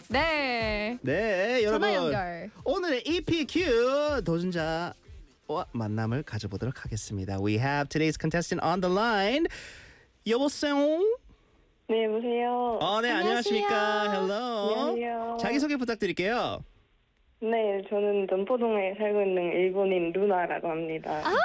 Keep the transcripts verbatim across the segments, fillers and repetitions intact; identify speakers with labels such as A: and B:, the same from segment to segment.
A: 네.
B: 네, 여러분.
A: 전화 연결.
B: 오늘의 이피큐 도전자와 만남을 가져보도록 하겠습니다. We have today's contestant on the line. 여보세요?
C: 네, 여보세요.
B: 어, 네, 안녕하십니까? Hello.
C: 안녕하세요.
B: 자기소개 부탁드릴게요.
C: 네, 저는 전포동에 살고 있는 일본인 루나라고 합니다.
A: 아!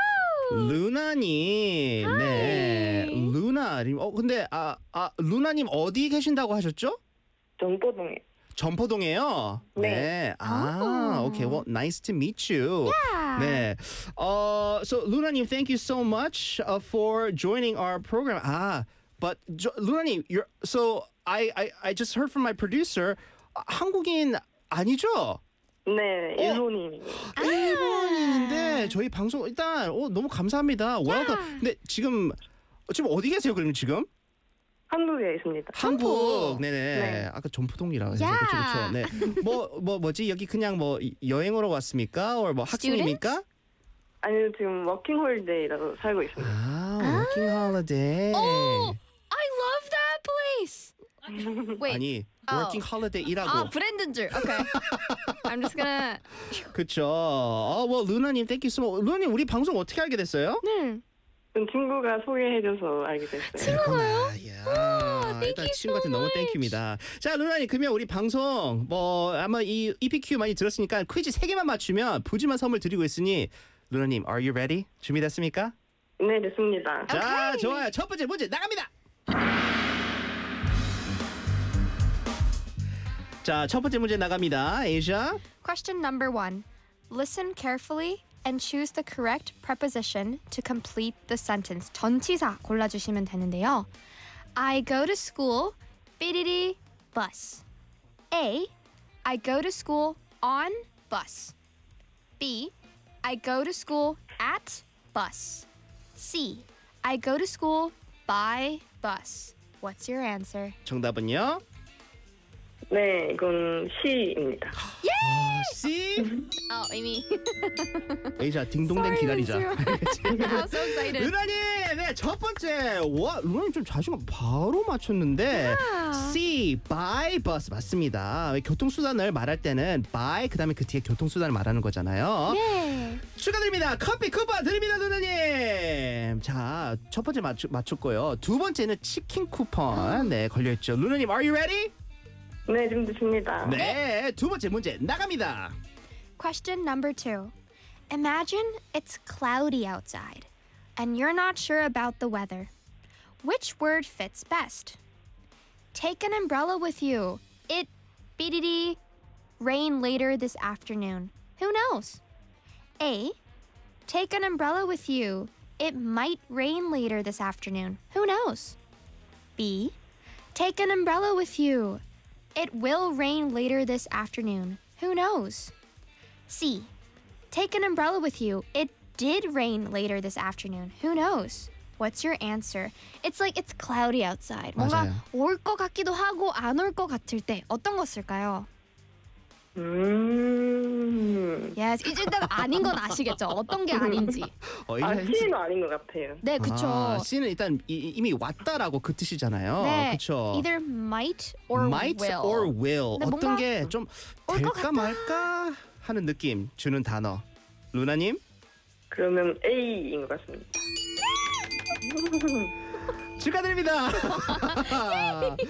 B: 루나님. 네. 루나님. 어, 근데, 아, 아, 루나님 어디 계신다고 하셨죠?
C: 전포동에.
B: 점포동에요.
C: 네.
B: 아,
A: Oh.
B: okay. Well, nice to meet you.
A: Yeah.
B: 네. Uh, so 루나님, thank you so much uh, for joining our program. Ah, but jo, 루나님, you're so I, I I just heard from my producer. 아, 한국인 아니죠?
C: 네,
B: 어?
C: 일본인.
B: 일본인인데 저희 방송 일단 어, 너무 감사합니다. Welcome. 근데 지금 지금 어디 계세요? 그럼 지금?
C: 한국에 있습니다.
B: 한국. 네네.
C: 네.
B: 아까 점포동이라고 해서
A: 야.
B: 그렇죠, 그렇죠. 네. 뭐, 뭐 뭐지 여기 그냥 뭐 여행으로 왔습니까? or 뭐 학생입니까?
C: 아니요, 지금 워킹 홀리데이라고 살고 있습니다.
B: 아, working holiday.
A: Oh, I love that place. Wait.
B: 아니,
A: Oh.
B: working holiday이라고.
A: 아, 브랜드인 줄. Okay. I'm just gonna.
B: 그쵸. 어, 뭐 루나님, thank you so much. 루나님, 우리 방송 어떻게 알게 됐어요?
A: 네.
C: 전 친구가 소개해줘서 알게 됐어요.
B: 그렇구나. 야,
A: thank
B: 일단
A: you
B: 친구한테
A: so
B: 너무
A: much.
B: 땡큐입니다. 자, 루나님, 그러면 우리 방송 뭐 아마 이 이피큐 많이 들었으니까 퀴즈 세 개만 맞추면 푸짐한 선물 드리고 있으니 루나님, are you ready? 준비됐습니까?
C: 네, 됐습니다.
B: 자,
A: 오케이.
B: 좋아요. 첫 번째 문제 나갑니다. 자, 첫 번째 문제 나갑니다. 에이샤.
A: Question number one. Listen carefully and choose the correct preposition to complete the sentence. 전치사 골라주시면 되는데요. I go to school, 삐리리 bus. A. I go to school on bus. B. I go to school at bus. C. I go to school by bus. What's your answer?
B: 정답은요?
C: 네, 이건 C입니다.
B: C.
A: 어, 이미.
B: 에이샤, 딩동댕 기다리자.
A: I'm so excited.
B: 루나님, 네, 첫 번째. 와, 루나님 좀 자신감 바로 맞췄는데 C, by bus 맞습니다. 교통수단을 말할 때는 by 그다음에 그 뒤에 교통수단을 말하는 거잖아요.
A: 네.
B: 축하드립니다. 커피 쿠폰 드립니다, 루나님. 자, 첫 번째 맞추, 맞췄고요. 두 번째는 치킨 쿠폰 네 걸려있죠. 루나님, are you ready?
C: 네, 준비됐습니다.
B: 네, 두 번째 문제 나갑니다.
A: Question number two. Imagine it's cloudy outside and you're not sure about the weather. Which word fits best? Take an umbrella with you. It biddy rain later this afternoon. Who knows? A. Take an umbrella with you. It might rain later this afternoon. Who knows? B. Take an umbrella with you. It will rain later this afternoon. Who knows? C. Take an umbrella with you. It did rain later this afternoon. Who knows? What's your answer? It's like it's cloudy outside.
B: 맞아요.
A: 뭔가 올 것 같기도 하고 안 올 것 같을 때 어떤 거 쓸까요?
C: 음.
A: Yes, 이제 일단 아닌 건 아시겠죠? 어떤 게 아닌지.
B: 어,
C: 아,
B: 에이샤,
C: C는 아닌 것 같아요.
A: 네, 그쵸.
B: 아, C는 일단 이, 이미 왔다라고 그 뜻이잖아요.
A: 네,
B: 그렇죠.
A: either might or
B: might
A: will.
B: or will.
A: 근데
B: 어떤
A: 뭔가
B: 게 좀
A: 올것
B: 될까
A: 같다.
B: 말까 하는 느낌 주는 단어. 루나님?
C: 그러면 A인 것 같습니다.
B: 축하드립니다.